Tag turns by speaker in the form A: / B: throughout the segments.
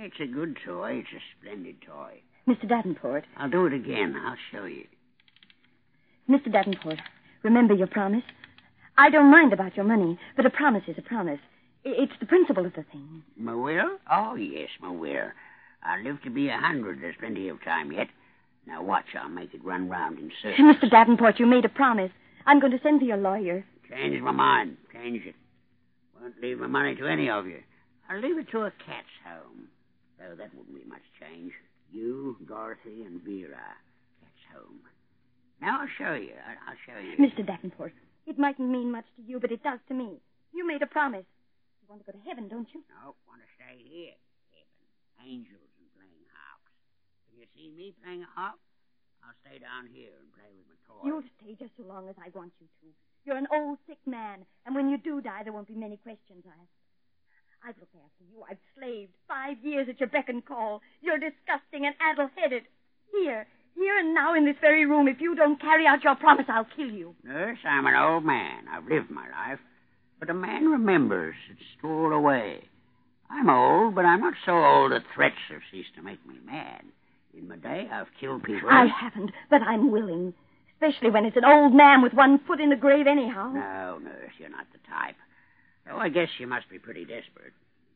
A: It's a good toy. It's a splendid toy.
B: Mr. Davenport.
A: I'll do it again. I'll show you.
B: Mr. Davenport, remember your promise? I don't mind about your money, but a promise is a promise. It's the principle of the thing.
A: My will? Oh, yes, my will. I'll live to be 100. There's plenty of time yet. Now watch, I'll make it run round in circles.
B: Mr. Davenport, you made a promise. I'm going to send for your lawyer.
A: Change my mind. Change it. Won't leave my money to any of you. I'll leave it to a cat's home. Though that wouldn't be much change. You, Dorothy, and Vera. Cat's home. Now I'll show you. I'll show you.
B: Mr. Davenport, it mightn't mean much to you, but it does to me. You made a promise. You want to go to heaven, don't you?
A: No, want to stay here. Heaven. Angels and playing harps. If you see me playing a harp, I'll stay down here and play with my toys.
B: You'll stay just so long as I want you to. You're an old, sick man, and when you do die, there won't be many questions. I've looked after you. I've slaved 5 years at your beck and call. You're disgusting and addle-headed. Here and now in this very room, if you don't carry out your promise, I'll kill you.
A: Nurse, I'm an old man. I've lived my life. But a man remembers. It's stored away. I'm old, but I'm not so old that threats have ceased to make me mad. In my day, I've killed people.
B: I haven't, but I'm willing. Especially when it's an old man with one foot in the grave anyhow.
A: No, nurse, you're not the type. Oh, I guess you must be pretty desperate.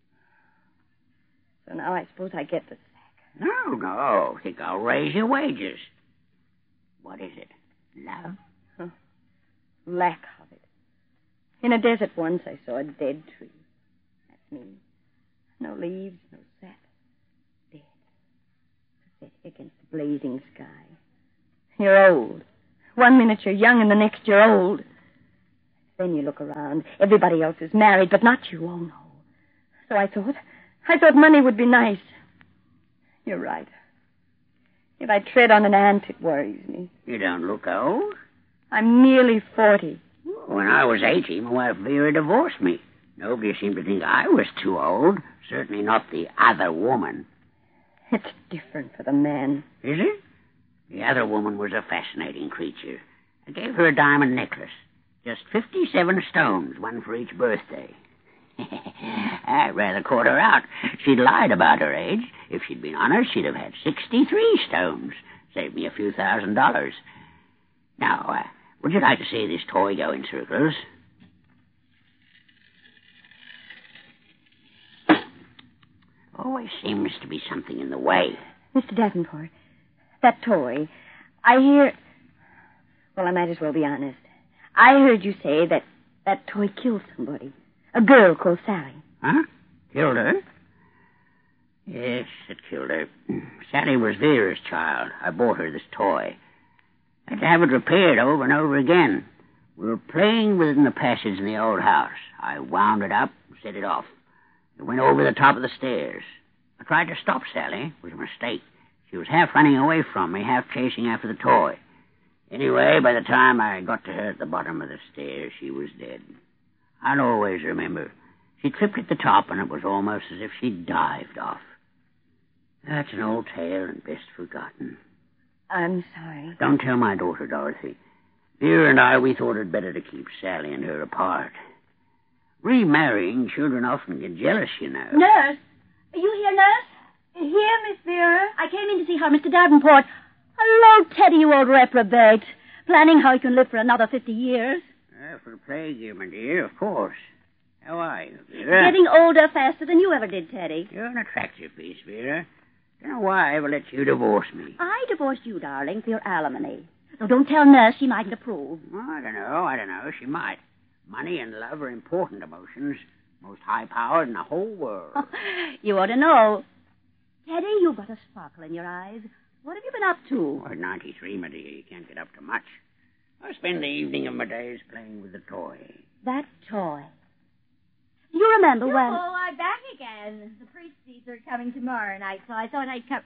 B: So now I suppose I get the sack.
A: No. Think I'll raise your wages. What is it? Love?
B: Huh. Lack of it. In a desert once I saw a dead tree. That's me. No leaves, no sap. Dead. Pathetic against the blazing sky. You're old. 1 minute you're young and the next you're old. Then you look around. Everybody else is married, but not you. Oh, no. So I thought money would be nice. You're right. If I tread on an ant, it worries me.
A: You don't look old.
B: I'm nearly 40.
A: When I was 80, my wife Vera divorced me. Nobody seemed to think I was too old. Certainly not the other woman.
B: It's different for the man.
A: Is it? The other woman was a fascinating creature. I gave her a diamond necklace. Just 57 stones, one for each birthday. I rather caught her out. She'd lied about her age. If she'd been honest, she'd have had 63 stones. Saved me a few $1,000s. Now, would you like to see this toy go in circles? Always seems to be something in the way.
B: Mr. Davenport, that toy, I hear... Well, I might as well be honest. I heard you say that toy killed somebody. A girl called Sally.
A: Huh? Killed her? Yes, it killed her. Sally was Vera's child. I bought her this toy. I had to have it repaired over and over again. We were playing with it in the passage in the old house. I wound it up and set it off. It went over the top of the stairs. I tried to stop Sally. It was a mistake. She was half running away from me, half chasing after the toy. Anyway, by the time I got to her at the bottom of the stairs, she was dead. I'll always remember. She tripped at the top, and it was almost as if she'd dived off. That's an old tale and best forgotten.
B: I'm sorry.
A: Don't tell my daughter, Dorothy. Vera and I, we thought it better to keep Sally and her apart. Remarrying, children often get jealous, you know.
C: Nurse! Are you here, nurse? Here, Miss Vera? I came in to see her, Mr. Davenport. Hello, Teddy, you old reprobate. Planning how you can live for another 50 years.
A: For the plague you, my dear, of course. How are you, Vera?
C: Getting older faster than you ever did, Teddy.
A: You're an attractive piece, Vera. Don't know why I ever let you divorce me.
C: I divorced you, darling, for your alimony. So don't tell Nurse, she mightn't approve.
A: Oh, I don't know. She might. Money and love are important emotions. Most high-powered in the whole world.
C: You ought to know. Teddy, you've got a sparkle in your eyes. What have you been up to?
A: Oh, at 93, my dear, you can't get up to much. I spend the evening of my days playing with the toy.
C: That toy. Do you remember when...
D: Oh, I'm back again. The priesties are coming tomorrow night, so I thought I'd come...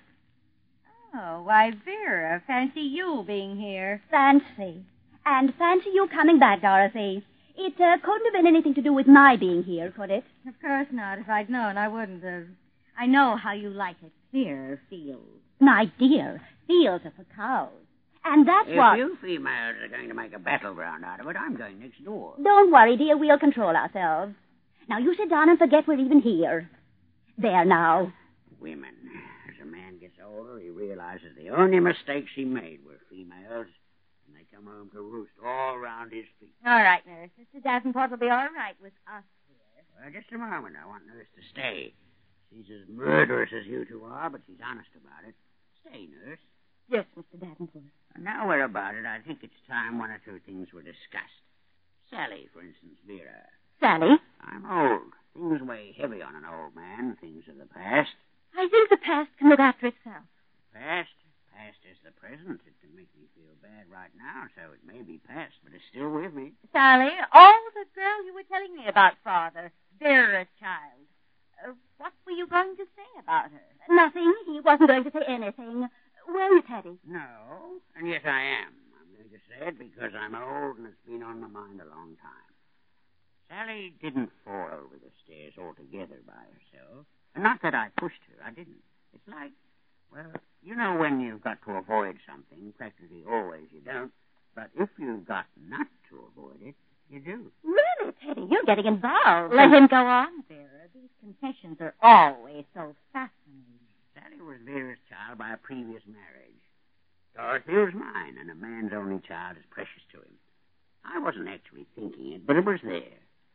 D: Oh, why, Vera, fancy you being here.
C: Fancy. And fancy you coming back, Dorothy. It couldn't have been anything to do with my being here, could it?
D: Of course not. If I'd known, I wouldn't have. I know how you like it. Clear fields.
C: My dear, fields are for cows. And that's what...
A: If you females are going to make a battleground out of it, I'm going next door.
C: Don't worry, dear. We'll control ourselves. Now, you sit down and forget we're even here. There now.
A: women. As a man gets older, he realizes the only mistakes he made were females, and they come home to roost all round his feet.
D: All right, Nurse. Mr. Davenport will be all right with us here.
A: Well, just a moment. I want Nurse to stay. She's as murderous as you two are, but she's honest about it. Stay, Nurse.
B: Yes, Mr. Davenport.
A: Now we're about it, I think it's time one or two things were discussed. Sally, for instance, Vera.
B: Sally?
A: I'm old. Things weigh heavy on an old man, things of the past.
B: I think the past can look after itself.
A: Past is the present. It can make me feel bad right now, so it may be past, but it's still with me.
D: Sally, oh, the girl you were telling me about, Father. Vera's child. What were you going to say about her?
C: Nothing. He wasn't going to say anything. Were you, Teddy?
A: No, and yet I am. I'm going to say it because I'm old and it's been on my mind a long time. Sally didn't fall over the stairs altogether by herself. And not that I pushed her. I didn't. It's like, well, you know when you've got to avoid something, practically always you don't. But if you've got not to avoid it, you do.
B: Really, Teddy, you're getting involved.
D: Let him go on, Vera. These confessions are always so fascinating.
A: Sally was Vera's child by a previous marriage. Dorothy was mine, and a man's only child is precious to him. I wasn't actually thinking it, but it was there.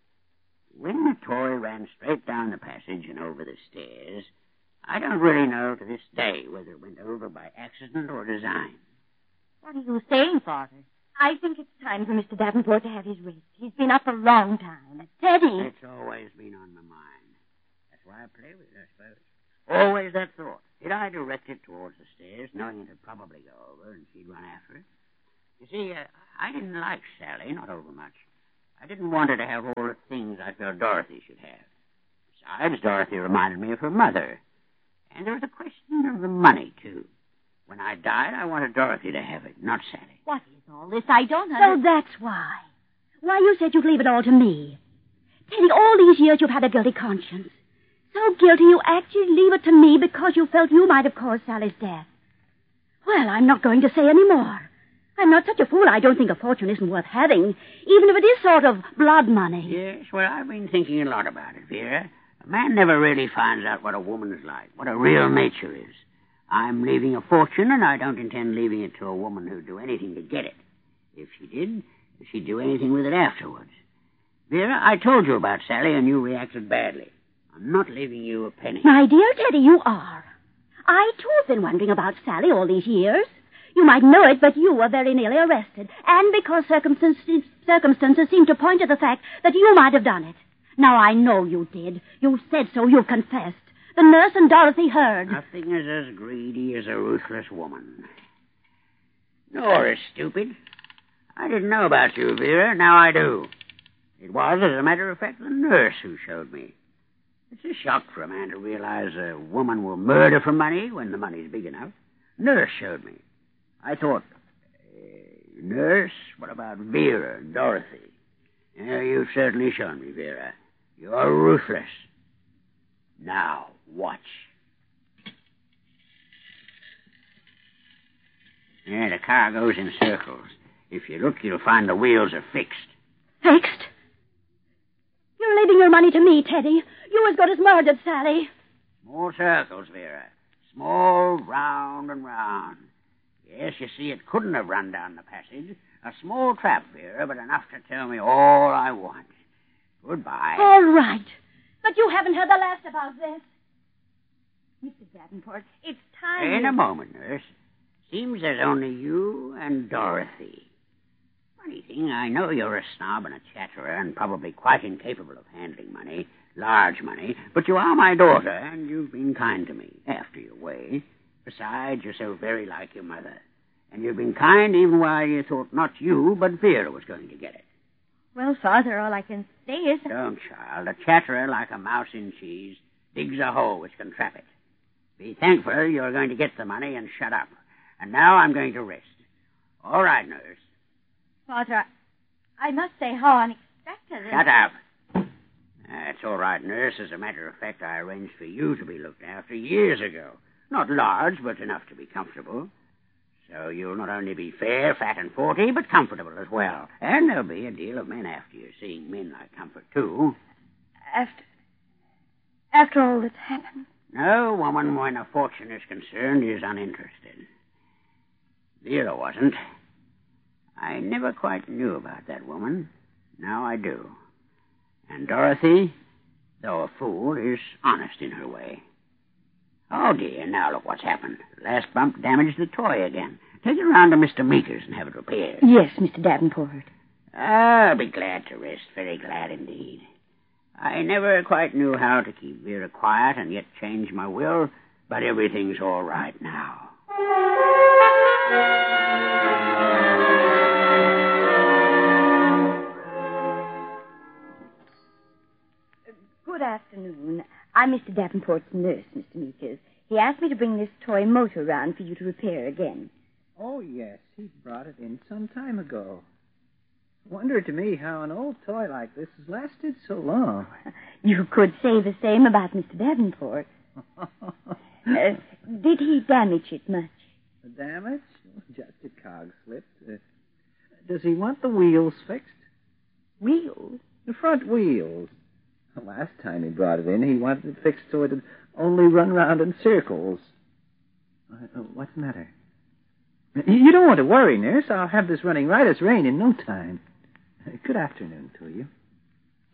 A: When the toy ran straight down the passage and over the stairs, I don't really know to this day whether it went over by accident or design.
D: What are you saying, Father?
B: I think it's time for Mr. Davenport to have his rest. He's been up a long time. Teddy!
A: It's always been on my mind. That's why I play with it, I suppose. Always that thought. Did I direct it towards the stairs, knowing it'd probably go over and she'd run after it? You see, I didn't like Sally, not over much. I didn't want her to have all the things I felt Dorothy should have. Besides, Dorothy reminded me of her mother. And there was a question of the money, too. When I died, I wanted Dorothy to have it, not Sally.
D: What is all this? I don't
C: So
D: understand.
C: that's why. Why you said you'd leave it all to me. Teddy, all these years you've had a guilty conscience. So guilty you actually leave it to me because you felt you might have caused Sally's death. Well, I'm not going to say any more. I'm not such a fool I don't think a fortune isn't worth having, even if it is sort of blood money.
A: Yes, well, I've been thinking a lot about it, Vera. A man never really finds out what a woman's like, what a real nature is. I'm leaving a fortune, and I don't intend leaving it to a woman who'd do anything to get it. If she did, she'd do anything with it afterwards. Vera, I told you about Sally, and you reacted badly. I'm not leaving you a penny.
C: My dear Teddy, you are. I, too, have been wondering about Sally all these years. You might know it, but you were very nearly arrested, and because circumstances seem to point to the fact that you might have done it. Now, I know you did. You said so. You confessed. The nurse and Dorothy heard.
A: Nothing is as greedy as a ruthless woman. Nor as stupid. I didn't know about you, Vera. Now I do. It was, as a matter of fact, the nurse who showed me. It's a shock for a man to realize a woman will murder for money when the money's big enough. Nurse showed me. I thought, nurse, what about Vera and Dorothy? Yeah, you've certainly shown me, Vera. You're ruthless. Now, watch. Yeah, the car goes in circles. If you look, you'll find the wheels are fixed.
C: Fixed? You're leaving your money to me, Teddy. You as good as murdered Sally.
A: Small circles, Vera. Small, round and round. Yes, you see, it couldn't have run down the passage. A small trap, Vera, but enough to tell me all I want. Goodbye.
C: All right. But you haven't heard the last about this.
D: Mr. Davenport, it's time.
A: In a moment, nurse. Seems there's only you and Dorothy. Funny thing, I know you're a snob and a chatterer and probably quite incapable of handling money, large money, but you are my daughter, and you've been kind to me, after your way. Besides, you're so very like your mother. And you've been kind even while you thought not you, but Vera was going to get it.
D: Well, Father, all I can say is...
A: Don't, child. A chatterer like a mouse in cheese digs a hole which can trap it. Be thankful you're going to get the money and shut up. And now I'm going to rest. All right, nurse.
D: Father, I must say how unexpected...
A: Shut up. That's all right, nurse. As a matter of fact, I arranged for you to be looked after years ago. Not large, but enough to be comfortable. So you'll not only be fair, fat, and 40, but comfortable as well. And there'll be a deal of men after you, seeing men like comfort, too.
B: After all that's happened?
A: No woman, when a fortune is concerned, is uninterested. Vera wasn't. I never quite knew about that woman. Now I do. And Dorothy, though a fool, is honest in her way. Oh, dear, now look what's happened. The last bump damaged the toy again. Take it around to Mr. Meeker's and have it repaired.
B: Yes, Mr. Davenport.
A: I'll be glad to rest, very glad indeed. I never quite knew how to keep Vera quiet and yet change my will, but everything's all right now.
B: Good afternoon. I'm Mr. Davenport's nurse, Mr. Meekers. He asked me to bring this toy motor round for you to repair again.
E: Oh, yes. He brought it in some time ago. Wonder to me how an old toy like this has lasted so long.
B: You could say the same about Mr. Davenport. Did he damage it much?
E: The damage? Just a cog slipped. Does he want the wheels fixed?
B: Wheels?
E: The front wheels. The last time he brought it in, he wanted it fixed so it'd only run round in circles. What's the matter? You don't want to worry, nurse. I'll have this running right as rain in no time. Good afternoon to you.